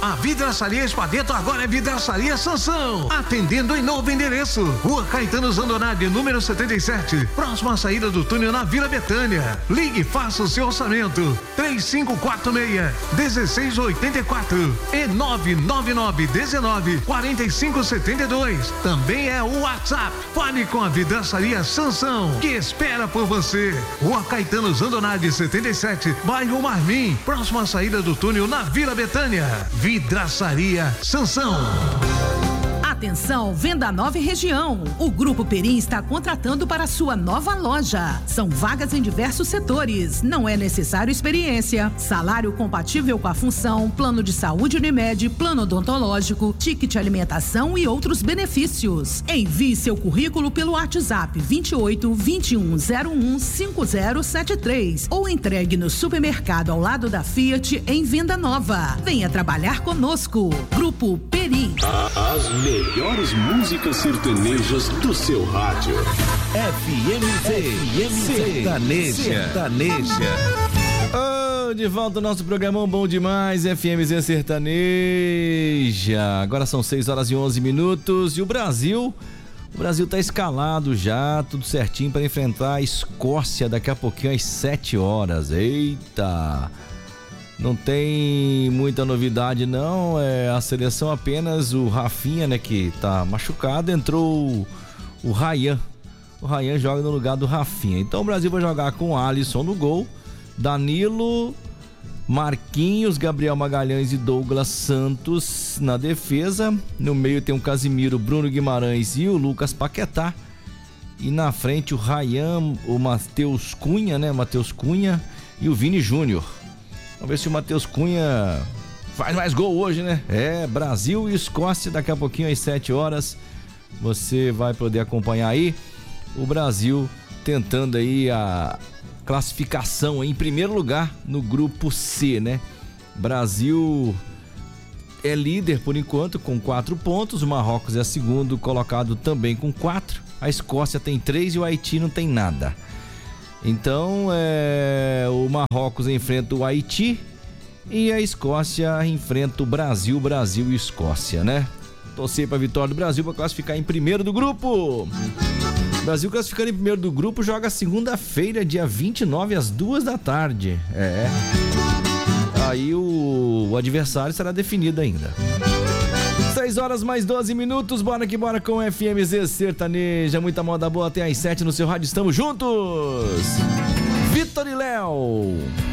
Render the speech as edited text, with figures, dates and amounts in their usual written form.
A Vidraçaria Espadeto agora é Vidraçaria Sansão, atendendo em novo endereço, Rua Caetano Zandonade, número 77, próxima à saída do túnel na Vila Betânia. Ligue e faça o seu orçamento, 3546-1684 e 999-19-4572. Também é o WhatsApp. Fale com a Vidraçaria Sansão, que espera por você. Rua Caetano Zandonade, 77, bairro Marmim, próxima à saída do túnel na Vila Betânia. Vidraçaria Sansão. Atenção, Venda Nova e Região. O Grupo Perim está contratando para sua nova loja. São vagas em diversos setores. Não é necessário experiência. Salário compatível com a função, plano de saúde Unimed, plano odontológico, ticket alimentação e outros benefícios. Envie seu currículo pelo WhatsApp 28 2101 5073 ou entregue no supermercado ao lado da Fiat em Venda Nova. Venha trabalhar conosco. Grupo Perim. As melhores músicas sertanejas do seu rádio. FMZ Sertaneja. Oh, de volta ao nosso programão bom demais, FMZ Sertaneja. Agora são 6h11 e o Brasil tá escalado já, tudo certinho para enfrentar a Escócia daqui a pouquinho às 7h. Eita! Não tem muita novidade não, a seleção apenas o Rafinha, né, que tá machucado, entrou o Ryan. O Ryan joga no lugar do Rafinha. Então o Brasil vai jogar com o Alisson no gol, Danilo, Marquinhos, Gabriel Magalhães e Douglas Santos na defesa. No meio tem o Casimiro, Bruno Guimarães e o Lucas Paquetá. E na frente o Ryan, o Matheus Cunha e o Vini Júnior. Vamos ver se o Matheus Cunha faz mais gol hoje, né? Brasil e Escócia daqui a pouquinho às 7h. Você vai poder acompanhar aí o Brasil tentando aí a classificação em primeiro lugar no grupo C, né? Brasil é líder por enquanto com 4 pontos, o Marrocos é segundo colocado também com 4, a Escócia tem 3 e o Haiti não tem nada. Então, o Marrocos enfrenta o Haiti e a Escócia enfrenta o Brasil e Escócia, né? Torcer para a vitória do Brasil para classificar em primeiro do grupo. O Brasil classificando em primeiro do grupo joga segunda-feira, dia 29, às 14h. Aí o adversário será definido ainda. 6h mais 12, bora que bora com FMZ Sertaneja, muita moda boa até às 7 no seu rádio, estamos juntos! Vitor e Léo.